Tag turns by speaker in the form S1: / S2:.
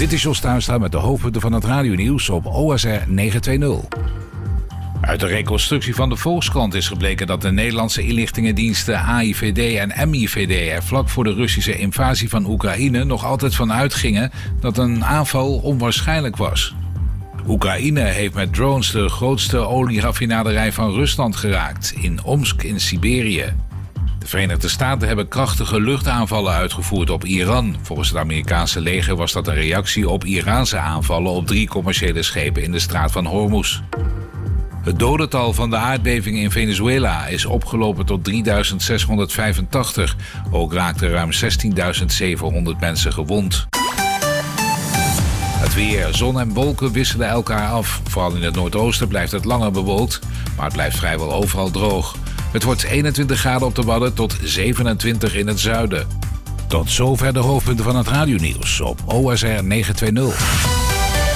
S1: Dit is Jos Tuinstra met de hoofdpunten van het radionieuws op OSR 920. Uit de reconstructie van de Volkskrant is gebleken dat de Nederlandse inlichtingendiensten AIVD en MIVD er vlak voor de Russische invasie van Oekraïne nog altijd van uitgingen dat een aanval onwaarschijnlijk was. Oekraïne heeft met drones de grootste olieraffinaderij van Rusland geraakt, in Omsk in Siberië. De Verenigde Staten hebben krachtige luchtaanvallen uitgevoerd op Iran. Volgens het Amerikaanse leger was dat een reactie op Iraanse aanvallen op 3 commerciële schepen in de straat van Hormuz. Het dodental van de aardbeving in Venezuela is opgelopen tot 3.685. Ook raakten ruim 16.700 mensen gewond. Het weer. Zon en wolken wisselen elkaar af. Vooral in het noordoosten blijft het langer bewolkt, maar het blijft vrijwel overal droog. Het wordt 21 graden op de Wadden tot 27 in het zuiden. Tot zover de hoofdpunten van het radionieuws op OSR 920.